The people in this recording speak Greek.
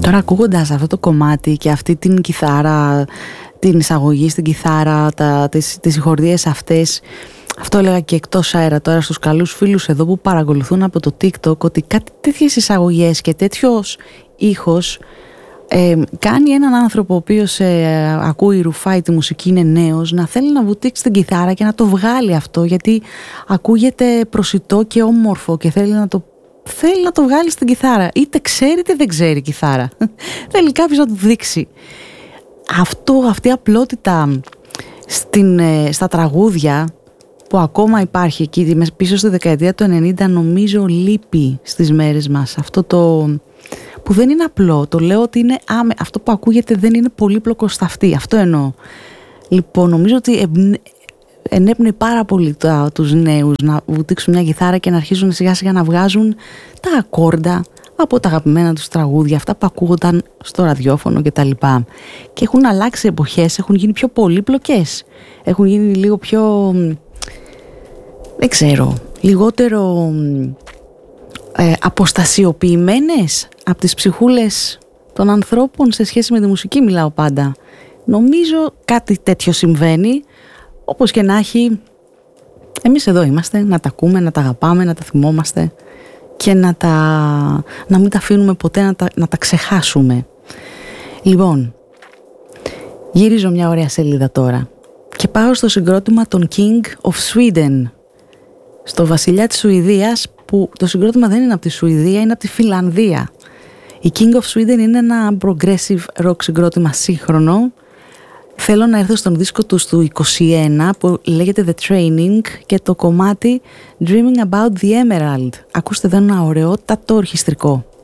Τώρα ακούγοντας αυτό το κομμάτι και αυτή την κιθάρα, την εισαγωγή στην κιθάρα, τις συγχορδίες αυτές, αυτό έλεγα και εκτός αέρα τώρα στους καλούς φίλους εδώ που παρακολουθούν από το TikTok, ότι κάτι τέτοιες εισαγωγές και τέτοιος ήχος κάνει έναν άνθρωπο ο οποίος ακούει, ρουφάει τη μουσική, είναι νέος, να θέλει να βουτήξει την κιθάρα και να το βγάλει αυτό, γιατί ακούγεται προσιτό και όμορφο και θέλει να το βγάλει στην κιθάρα, είτε ξέρει είτε δεν ξέρει κιθάρα. Θέλει κάποιος να του δείξει. Αυτή η απλότητα στα τραγούδια που ακόμα υπάρχει εκεί πίσω στη δεκαετία του 90, νομίζω λείπει στις μέρες μας. Αυτό που δεν είναι απλό, το λέω ότι είναι αυτό που ακούγεται δεν είναι πολύπλοκο στα αυτή, αυτό εννοώ. Λοιπόν, νομίζω ότι ενέπνεε πάρα πολύ τους νέους να βουτήξουν μια κιθάρα και να αρχίζουν σιγά σιγά να βγάζουν τα ακόρντα από τα αγαπημένα τους τραγούδια, αυτά που ακούγονταν στο ραδιόφωνο κτλ. Και έχουν αλλάξει εποχές, έχουν γίνει πιο πολύπλοκες, έχουν γίνει λίγο πιο, δεν ξέρω, λιγότερο αποστασιοποιημένες από τις ψυχούλες των ανθρώπων σε σχέση με τη μουσική, μιλάω πάντα. Νομίζω κάτι τέτοιο συμβαίνει. Όπως και να έχει, εμείς εδώ είμαστε, να τα ακούμε, να τα αγαπάμε, να τα θυμόμαστε και να μην τα αφήνουμε ποτέ να τα ξεχάσουμε. Λοιπόν, γυρίζω μια ωραία σελίδα τώρα και πάω στο συγκρότημα των King of Sweden, στο βασιλιά της Σουηδίας, που το συγκρότημα δεν είναι από τη Σουηδία, είναι από τη Φινλανδία. Η King of Sweden είναι ένα progressive rock συγκρότημα σύγχρονο. Θέλω να έρθω στον δίσκο τους του 21 που λέγεται The Training και το κομμάτι Dreaming About the Emerald. Ακούστε εδώ ένα ωραιότατο ορχιστρικό.